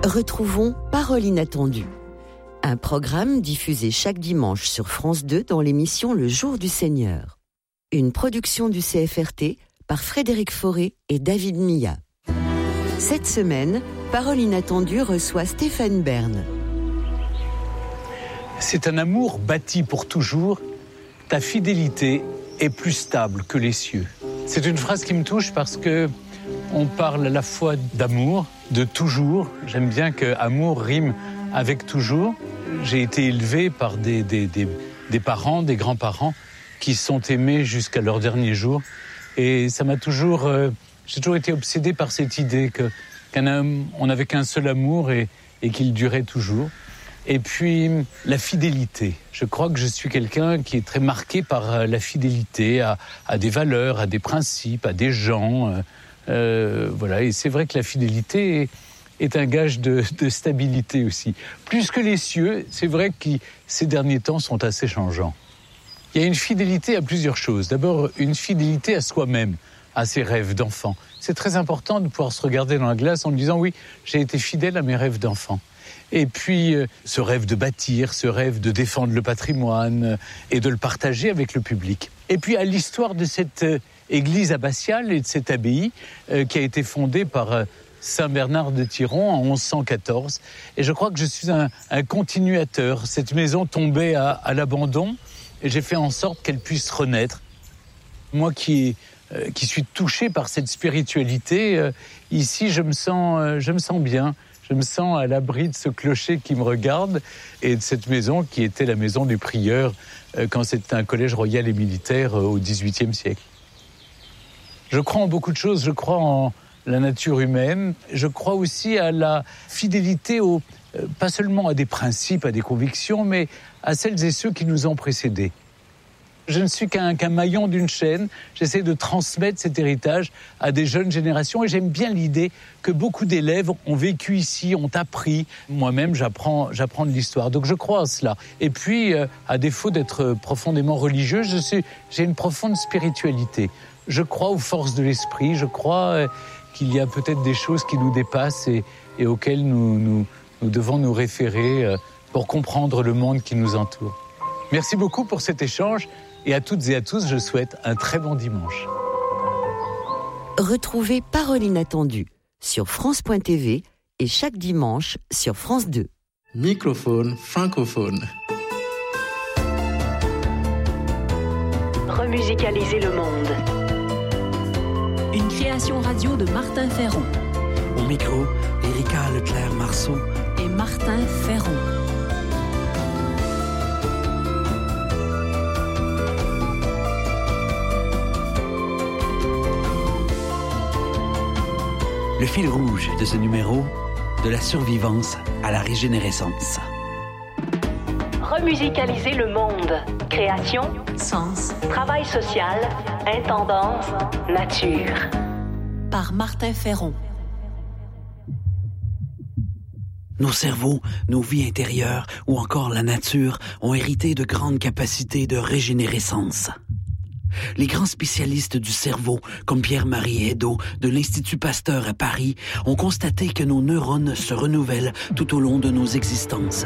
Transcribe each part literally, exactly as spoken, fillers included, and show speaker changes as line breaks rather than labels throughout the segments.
Retrouvons Parole inattendue, un programme diffusé chaque dimanche sur France deux dans l'émission Le Jour du Seigneur. Une production du C F R T par Frédéric Forêt et David Milla. Cette semaine, Parole inattendue reçoit Stéphane Bern.
C'est un amour bâti pour toujours. Ta fidélité est plus stable que les cieux. C'est une phrase qui me touche parce que on parle à la fois d'amour, de toujours. J'aime bien que amour rime avec toujours. J'ai été élevé par des, des, des, des parents, des grands-parents qui sont aimés jusqu'à leur dernier jour. Et ça m'a toujours... Euh, j'ai toujours été obsédé par cette idée que, qu'un homme, on n'avait qu'un seul amour et, et qu'il durait toujours. Et puis, la fidélité. Je crois que je suis quelqu'un qui est très marqué par la fidélité à, à des valeurs, à des principes, à des gens. Euh, voilà. Et c'est vrai que la fidélité est, est un gage de, de stabilité aussi. Plus que les cieux, c'est vrai que ces derniers temps sont assez changeants. Il y a une fidélité à plusieurs choses. D'abord, une fidélité à soi-même, à ses rêves d'enfant. C'est très important de pouvoir se regarder dans la glace en disant « Oui, j'ai été fidèle à mes rêves d'enfant ». Et puis, euh, ce rêve de bâtir, ce rêve de défendre le patrimoine euh, et de le partager avec le public. Et puis, à l'histoire de cette euh, église abbatiale et de cette abbaye euh, qui a été fondée par euh, Saint Bernard de Tiron en onze cent quatorze. Et je crois que je suis un, un continuateur. Cette maison tombait à, à l'abandon et j'ai fait en sorte qu'elle puisse renaître. Moi qui, euh, qui suis touché par cette spiritualité, euh, ici, je me sens, euh, je me sens bien. Je me sens à l'abri de ce clocher qui me regarde et de cette maison qui était la maison du prieur euh, quand c'était un collège royal et militaire euh, au dix-huitième siècle. Je crois en beaucoup de choses. Je crois en la nature humaine. Je crois aussi à la fidélité, au, euh, pas seulement à des principes, à des convictions, mais à celles et ceux qui nous ont précédés. Je ne suis qu'un, qu'un maillon d'une chaîne. J'essaie de transmettre cet héritage à des jeunes générations et j'aime bien l'idée que beaucoup d'élèves ont vécu ici, ont appris. Moi-même, j'apprends, j'apprends de l'histoire. Donc je crois à cela. Et puis, euh, à défaut d'être profondément religieux, je suis, j'ai une profonde spiritualité. Je crois aux forces de l'esprit. Je crois euh, qu'il y a peut-être des choses qui nous dépassent et, et auxquelles nous, nous, nous devons nous référer euh, pour comprendre le monde qui nous entoure. Merci beaucoup pour cet échange. Et à toutes et à tous, je souhaite un très bon dimanche.
Retrouvez Parole inattendue sur France point T V et chaque dimanche sur France deux.
Microphone francophone.
Remusicaliser le monde.
Une création radio de Martin Ferron.
Au micro, Erika Leclerc-Marceau
et Martin Ferron.
Le fil rouge de ce numéro, de la survivance à la régénérescence.
Remusicaliser le monde. Création,
sens,
travail social, intendance, nature.
Par Martin Ferron.
Nos cerveaux, nos vies intérieures ou encore la nature ont hérité de grandes capacités de régénérescence. Les grands spécialistes du cerveau, comme Pierre-Marie Edo de l'Institut Pasteur à Paris, ont constaté que nos neurones se renouvellent tout au long de nos existences.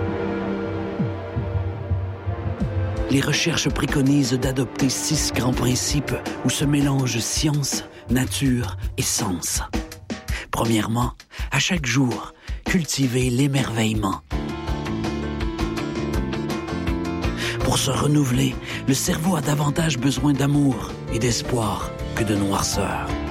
Les recherches préconisent d'adopter six grands principes où se mélangent science, nature et sens. Premièrement, à chaque jour, cultiver l'émerveillement. Pour se renouveler, le cerveau a davantage besoin d'amour et d'espoir que de noirceur.